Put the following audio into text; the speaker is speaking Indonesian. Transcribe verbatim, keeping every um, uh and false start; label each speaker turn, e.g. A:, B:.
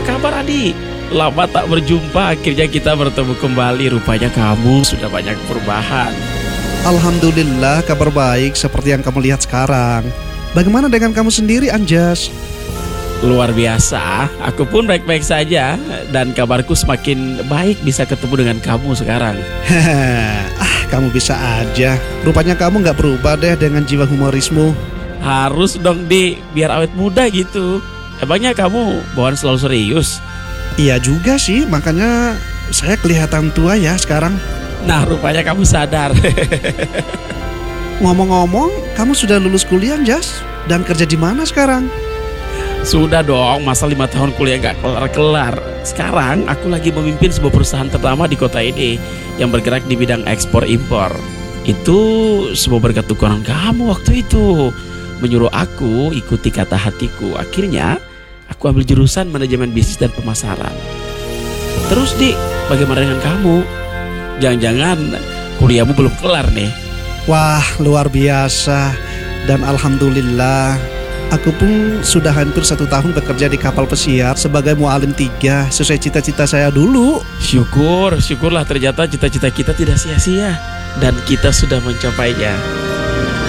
A: Apa kabar adik? Lama tak berjumpa, akhirnya kita bertemu kembali. Rupanya kamu sudah banyak perubahan.
B: Alhamdulillah kabar baik seperti yang kamu lihat sekarang. Bagaimana dengan kamu sendiri, Anjas?
A: Luar biasa, aku pun baik-baik saja. Dan kabarku semakin baik bisa ketemu dengan kamu sekarang.
B: Ah, kamu bisa aja. Rupanya kamu gak berubah deh dengan jiwa humorismu.
A: Harus dong di, biar awet muda gitu. Emangnya kamu bawaan selalu serius?
B: Iya juga sih, makanya saya kelihatan tua ya sekarang.
A: Nah, rupanya kamu sadar.
B: Ngomong-ngomong, kamu sudah lulus kuliah, Anjas? Dan kerja di mana sekarang?
A: Sudah dong, masa lima tahun kuliah gak kelar-kelar. Sekarang aku lagi memimpin sebuah perusahaan ternama di kota ini yang bergerak di bidang ekspor impor. Itu semua berkat dukungan kamu waktu itu. Menyuruh aku ikuti kata hatiku. Akhirnya aku ambil jurusan manajemen bisnis dan pemasaran. Terus Dik, bagaimana dengan kamu? Jangan-jangan kuliahmu belum kelar nih?
B: Wah, luar biasa. Dan alhamdulillah, aku pun sudah hampir satu tahun bekerja di kapal pesiar sebagai mualim tiga sesuai cita-cita saya dulu.
A: Syukur, syukurlah ternyata cita-cita kita tidak sia-sia dan kita sudah mencapainya.